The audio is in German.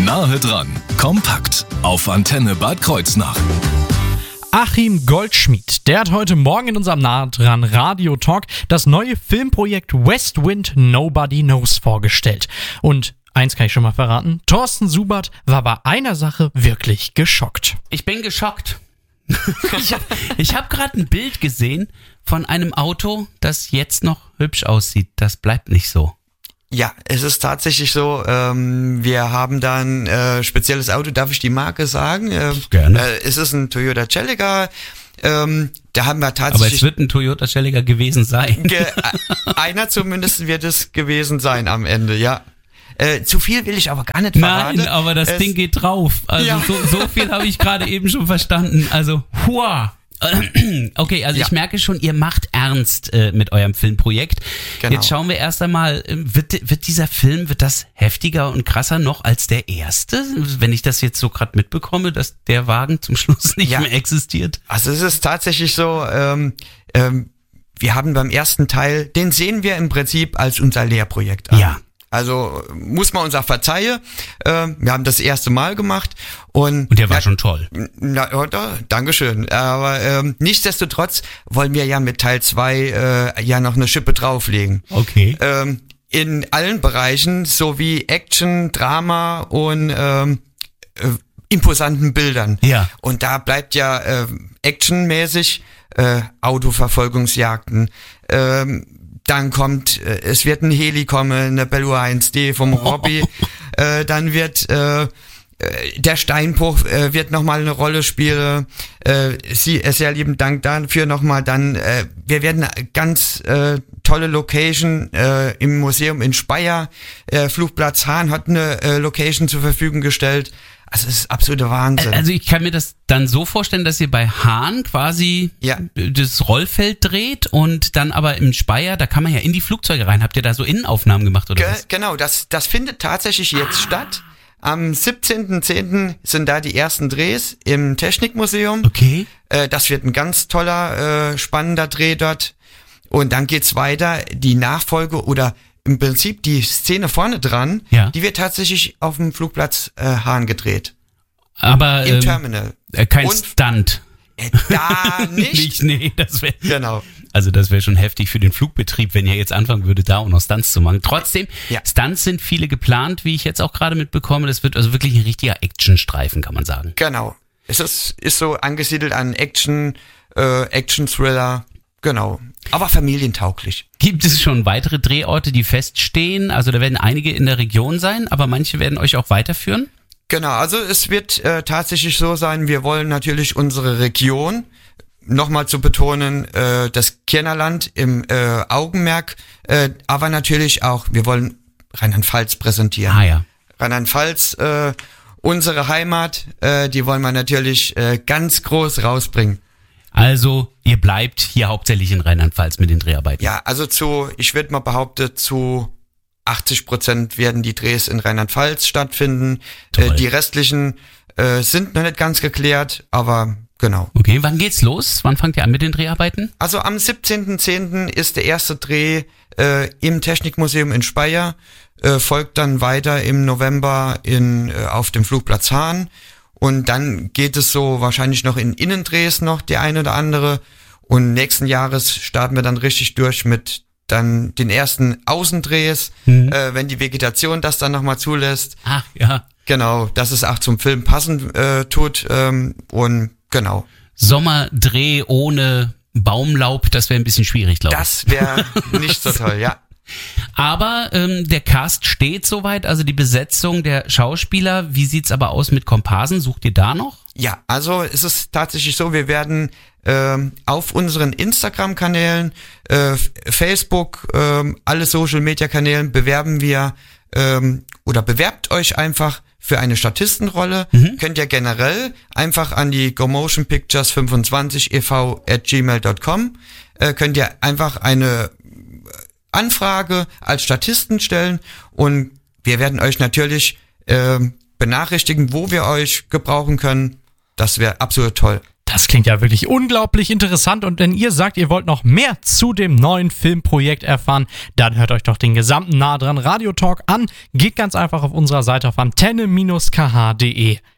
Nahe dran, kompakt auf Antenne Bad Kreuznach. Achim Goldschmied, der hat heute Morgen in unserem Nahe dran Radio Talk das neue Filmprojekt West Wind Nobody Knows vorgestellt. Und eins kann ich schon mal verraten, Thorsten Subert war bei einer Sache wirklich geschockt. Ich bin geschockt. Ich hab gerade ein Bild gesehen von einem Auto, das jetzt noch hübsch aussieht. Das bleibt nicht so. Ja, es ist tatsächlich so, wir haben da ein spezielles Auto, darf ich die Marke sagen? Gerne. Es ist ein Toyota Celica, da haben wir tatsächlich... Aber es wird ein Toyota Celica gewesen sein. Einer zumindest wird es gewesen sein am Ende, ja. Zu viel will ich aber gar nicht verraten. Nein, aber das Ding geht drauf. Also ja. so viel habe ich gerade eben schon verstanden. Also, hua. Okay, also ich merke schon, ihr macht ernst mit eurem Filmprojekt. Genau. Jetzt schauen wir erst einmal, wird dieser Film, wird das heftiger und krasser noch als der erste? Wenn ich das jetzt so gerade mitbekomme, dass der Wagen zum Schluss nicht mehr existiert. Also es ist tatsächlich so, wir haben beim ersten Teil, den sehen wir im Prinzip als unser Lehrprojekt an. Ja. Also muss man uns auch verzeihen, wir haben das erste Mal gemacht und der war schon toll. Dankeschön, aber nichtsdestotrotz wollen wir ja mit Teil 2 ja noch eine Schippe drauflegen. Okay. In allen Bereichen, sowie Action, Drama und imposanten Bildern. Ja. Und da bleibt ja actionmäßig Autoverfolgungsjagden, dann kommt, es wird ein Heli kommen, eine Bello 1D vom Robby, dann wird der Steinbruch wird nochmal eine Rolle spielen. Sehr lieben Dank dafür nochmal. Dann, wir werden ganz tolle Location im Museum in Speyer. Flugplatz Hahn hat eine Location zur Verfügung gestellt. Also es ist absoluter Wahnsinn. Also ich kann mir das dann so vorstellen, dass ihr bei Hahn quasi das Rollfeld dreht und dann aber im Speyer, da kann man ja in die Flugzeuge rein. Habt ihr da so Innenaufnahmen gemacht oder was? Genau, das findet tatsächlich jetzt statt. Am 17.10. sind da die ersten Drehs im Technikmuseum. Okay. Das wird ein ganz toller, spannender Dreh dort. Und dann geht's weiter. Die Nachfolge oder im Prinzip die Szene vorne dran, die wird tatsächlich auf dem Flugplatz Hahn gedreht. Aber im Terminal. Kein Stunt. Da nicht. Nee, das wäre. Genau. Also das wäre schon heftig für den Flugbetrieb, wenn ihr jetzt anfangen würdet, da auch noch Stunts zu machen. Trotzdem, Stunts sind viele geplant, wie ich jetzt auch gerade mitbekomme. Das wird also wirklich ein richtiger Actionstreifen, kann man sagen. Genau. Es ist so angesiedelt an Action-Thriller. Genau. Aber familientauglich. Gibt es schon weitere Drehorte, die feststehen? Also da werden einige in der Region sein, aber manche werden euch auch weiterführen? Genau, also es wird tatsächlich so sein, wir wollen natürlich unsere Region, nochmal zu betonen, das Kärnterland im Augenmerk, aber natürlich auch, wir wollen Rheinland-Pfalz präsentieren. Ah ja. Rheinland-Pfalz, unsere Heimat, die wollen wir natürlich ganz groß rausbringen. Also, ihr bleibt hier hauptsächlich in Rheinland-Pfalz mit den Dreharbeiten? Ja, also ich würde mal behaupten, zu 80% werden die Drehs in Rheinland-Pfalz stattfinden. Die restlichen sind noch nicht ganz geklärt, aber genau. Okay, wann geht's los? Wann fangt ihr an mit den Dreharbeiten? Also am 17.10. ist der erste Dreh im Technikmuseum in Speyer, folgt dann weiter im November auf dem Flugplatz Hahn. Und dann geht es so wahrscheinlich noch in Innendrehs noch der eine oder andere. Und nächsten Jahres starten wir dann richtig durch mit dann den ersten Außendrehs, wenn die Vegetation das dann nochmal zulässt. Ach ja. Genau, dass es auch zum Film passen tut. Und genau. Sommerdreh ohne Baumlaub, das wäre ein bisschen schwierig, glaube ich. Das wäre nicht so toll, ja. Aber der Cast steht soweit, also die Besetzung der Schauspieler. Wie sieht's aber aus mit Komparsen? Sucht ihr da noch? Ja, also es ist tatsächlich so, wir werden auf unseren Instagram-Kanälen, Facebook, alle Social-Media-Kanälen bewerben wir oder bewerbt euch einfach für eine Statistenrolle. Könnt ihr generell einfach an die gomotionpictures25ev@gmail.com könnt ihr einfach eine Anfrage als Statisten stellen und wir werden euch natürlich benachrichtigen, wo wir euch gebrauchen können. Das wäre absolut toll. Das klingt ja wirklich unglaublich interessant und wenn ihr sagt, ihr wollt noch mehr zu dem neuen Filmprojekt erfahren, dann hört euch doch den gesamten Nah dran Radio Talk an. Geht ganz einfach auf unserer Seite auf antenne-kh.de.